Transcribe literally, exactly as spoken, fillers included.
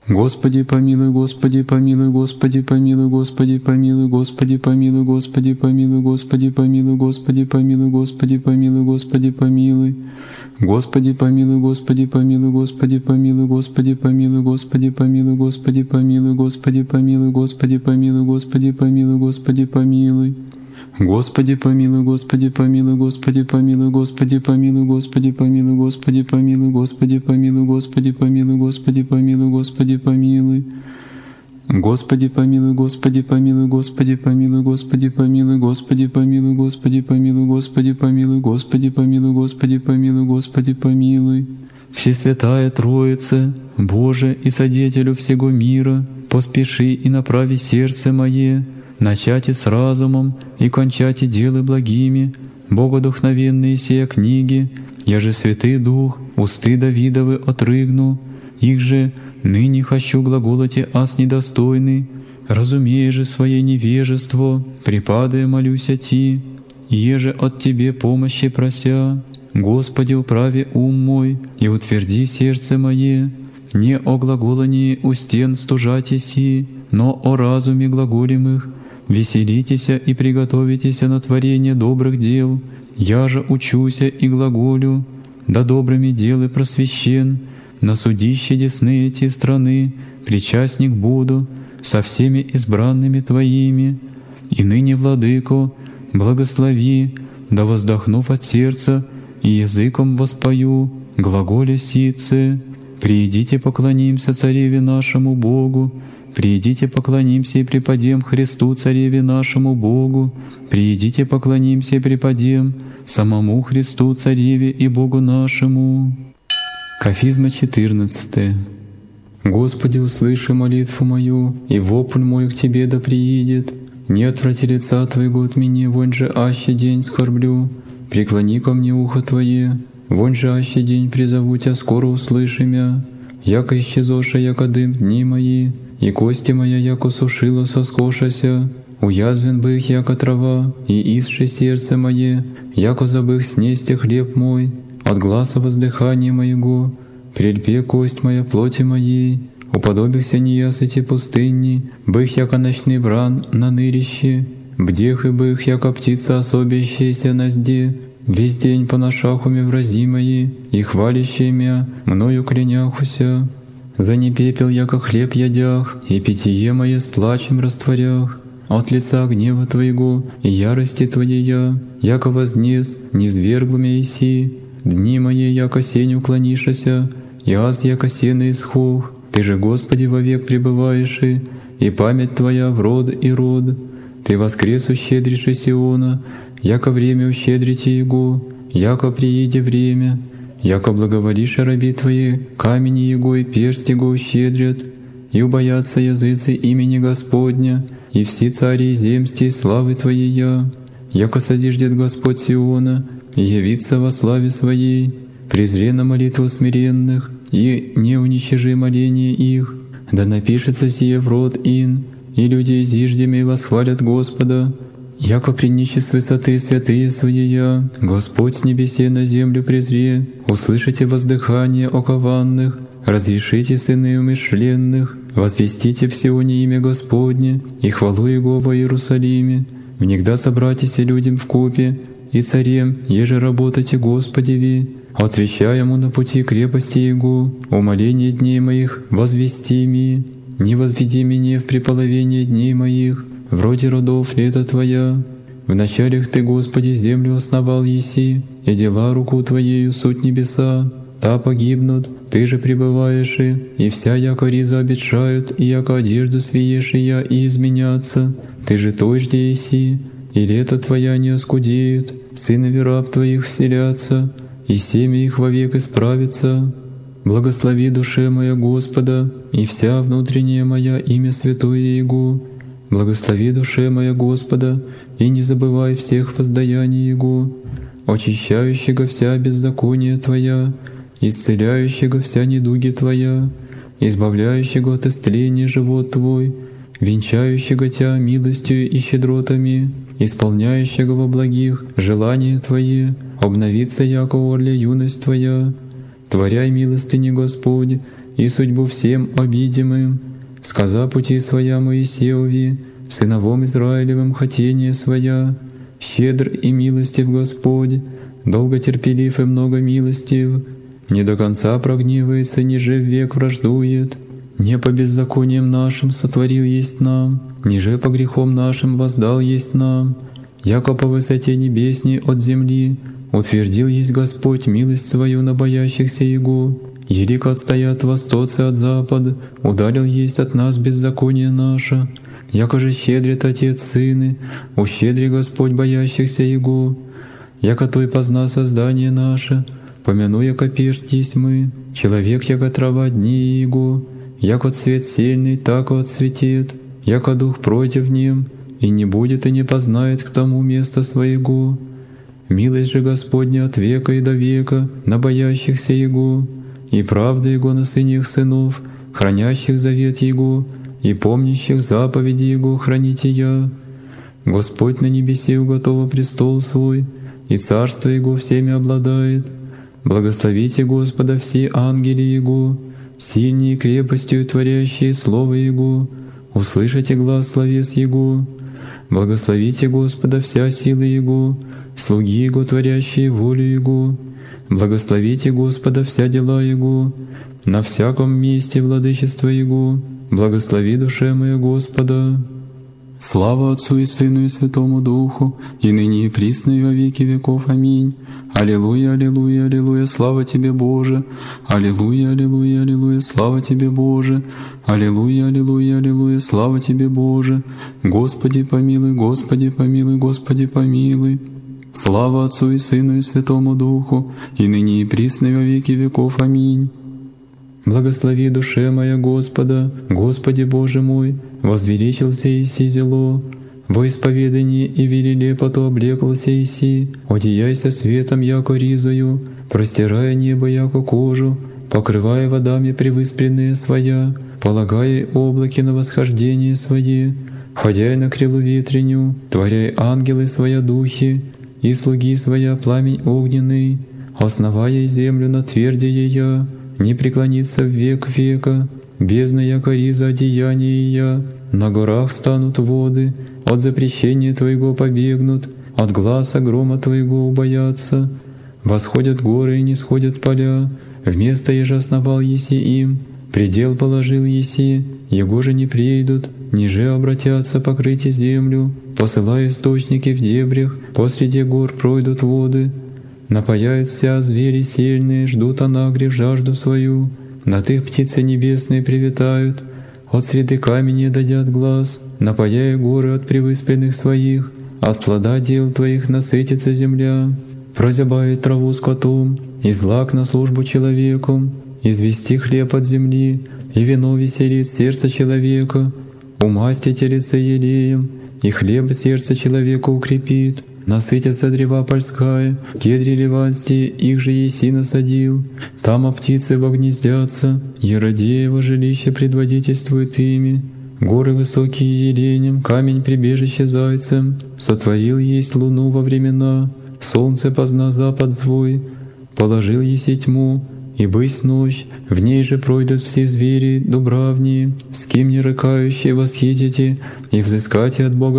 Господи помилуй, Господи помилуй, Господи помилуй, Господи помилуй, Господи помилуй, Господи помилуй, Господи помилуй, Господи помилуй, Господи помилуй, Господи помилуй. Господи помилуй, Господи помилуй, Господи помилуй, Господи помилуй, Господи помилуй, Господи помилуй, Господи помилуй, Господи помилуй, Господи помилуй, Господи помилуй. Господи помилуй, Господи помилуй, Господи помилуй, Господи помилуй, Господи помилуй, Господи помилуй, Господи помилуй, Господи помилуй, Господи помилуй, Господи помилуй. Господи помилуй, Господи помилуй, Господи помилуй, Господи помилуй, Господи помилуй, Господи помилуй, Господи помилуй, Господи помилуй, Господи помилуй, Господи помилуй. Всесвятая Троица, Боже и Содетелю всего мира, поспеши и направи сердце мое, начати с разумом и кончати делы благими, богодухновенные сия книги, я же Святый Дух, усты Давидовы отрыгну, их же ныне хочу глаголоте аз недостойный, разумея же свое невежество, припадая молюся Ти, еже от Тебе помощи прося, Господи, управи ум мой и утверди сердце мое, не о глаголании у стен стужатеси, но о разуме глаголемых, веселитеся и приготовитеся на творение добрых дел, я же учуся и глаголю, да добрыми делы просвещен, на судище десны эти страны причастник буду со всеми избранными Твоими, и ныне, Владыко, благослови, да воздохнув от сердца и языком воспою глаголя сице, приидите поклонимся Цареве нашему Богу, приидите поклонимся и преподем Христу Цареве нашему Богу, приидите поклонимся и преподем самому Христу Цареве и Богу нашему. Кафизма четырнадцатая. Господи, услыши молитву мою, и вопль мой к Тебе да приидет. Не отврати лица Твоего от меня, вонь же аще день скорблю. Преклони ко мне ухо Твое, вонь же аще день призову Тя, скоро услыши мя. Яко исчезоша, яко дым дни мои, и кости моя, яко сушила соскошася. Уязвен бых, яко трава, и исше сердце мое, яко забых снести хлеб мой. От гласа воздыхания моего, прельпе кость моя плоти моей, уподобихся неясыти пустыни, бых, яко ночный вран на нырище, бдех и бых, яко птица особящаяся на сде, весь день по нашахуме врази мои, и хвалящие мя, мною кляняхуся. За не пепел, яко хлеб ядях, и питье мое с плачем растворях, от лица гнева Твоего и ярости Твоея, яко вознес, низвергл мя иси, дни мои, яко сень уклонишася, и аз, яко сено исхох. Ты же, Господи, вовек пребываешь, и память Твоя в род и род. Ты воскрес ущедришь Сиона, яко время ущедрите Его, яко прииде время, яко благоволишь раби Твои, камени Его и персть Его ущедрят, и убоятся языцы имени Господня, и все цари земсти славы Твоея, яко созиждет Господь Сиона, и явится во славе Своей, презре на молитву смиренных, и не уничижи моление их, да напишется сие в род ин, и люди зиждеми восхвалят Господа, яко приниче с высоты святые Своея, Господь с небесе на землю презре, услышите воздыхание окованных, разрешите сыны умышленных, возвестите в Сионе имя Господне и хвалу Его во Иерусалиме, внегда собратися людям в купе, и царем, еже работайте Господеви, отвещай Ему на пути крепости Его, умоление дней моих возвести ми, не возведи меня в преполовение дней моих, вроде родов лета Твоя. В началях Ты, Господи, землю основал еси, и дела руку Твоею суть небеса, та погибнут, Ты же пребываешь, и вся яко риза обетшают, и яко одежду свиешия и изменятся, Ты же той жди еси, и лето Твоя не оскудеют, сынови раб Твоих вселятся, и семя их вовек исправится. Благослови душе моя Господа, и вся внутренняя моя имя святое Его. Благослови душе моя Господа, и не забывай всех воздаяний Его, очищающего вся беззакония Твоя, исцеляющего вся недуги Твоя, избавляющего от исцеления живот Твой, венчающего Тя милостью и щедротами, исполняющего во благих желания Твои, обновится яко орля юность Твоя. творяй милостыни Господь, и судьбу всем обидимым. Сказа пути своя Моисеови, сыновом Израилевым хотение своя, щедр и милостив Господь, долго терпелив и много милостив, не до конца прогневается, ниже век враждует. Не по беззакониям нашим сотворил есть нам, ниже по грехам нашим воздал есть нам, яко по высоте небесней от земли утвердил есть Господь милость свою на боящихся Его. Елико отстоят востоцы от запада, ударил есть от нас беззаконие наше. Яко же щедрит Отец Сыны, ущедри Господь боящихся Его. Яко той позна создание наше, помяну, яко пешт есть мы, человек, яко трава дни Его, яко цвет сильный, так отцветет, яко дух против нем, и не будет и не познает к тому места своего. Милость же Господня от века и до века на боящихся Его, и правда Его на сыньях сынов, хранящих завет Его, и помнящих заповеди Его храните я. Господь на небесе уготова престол свой, и царство Его всеми обладает. Благословите Господа все ангели Его, сильнее крепостью творящие Слово Его, услышите глас словес Его. Благословите Господа вся сила Его, слуги Его, творящие волю Его. Благословите Господа вся дела Его, на всяком месте владычества Его. Благослови душе моя Господа. Слава Отцу и Сыну и Святому Духу, и ныне и присно и во веки веков. Аминь. Аллилуйя, аллилуйя, аллилуйя, слава Тебе, Боже! Аллилуйя, аллилуйя, аллилуйя, слава Тебе, Боже! Аллилуйя, аллилуйя, аллилуйя, слава Тебе, Боже! Господи помилуй, Господи помилуй, Господи помилуй! Слава Отцу и Сыну и Святому Духу, и ныне и присно и во веки веков. Аминь. Благослови душе моя Господа, Господи Боже мой, возвеличился Иси зело, во исповедании и велеле поту облеклся Иси, одеяйся светом, яко ризою, простирая небо, яко кожу, покрывая водами превыспренные своя, полагая облаки на восхождение свое, ходяй на крилу ветреню, творяй ангелы своя духи, и слуги своя пламень огненный, основая землю на тверде ея, не преклонится в век века, бездна яко риза одеяния я, на горах станут воды, от запрещения Твоего побегнут, от гласа грома Твоего убоятся. Восходят горы и не сходят поля, вместо еже основал еси им, предел положил еси, его же не придут, ниже обратятся покрыть землю, посылая источники в дебрях, посреди гор пройдут воды. Напаяют вся звери сильные, ждут анагрев жажду свою, над их птицы небесные привитают, от среды камени дадят глаз, напаяя горы от превыспленных своих, от плода дел Твоих насытится земля. Прозябает траву скотом, и злак на службу человеку, извести хлеб от земли, и вино веселит сердце человека, умасти телеса елеем, и хлеб сердце человека укрепит. Насытятся древа польская, кедри ливанские, их же Еси насадил. Там птицы вогнездятся, Еродеево жилище предводительствует ими. Горы высокие еленем, камень прибежище зайцем. Сотворил есть луну во времена, солнце позна запад свой. Положил Еси тьму, и бысь ночь, в ней же пройдут все звери дубравние. С кем не рыкающие восхитите, и взыскайте от Бога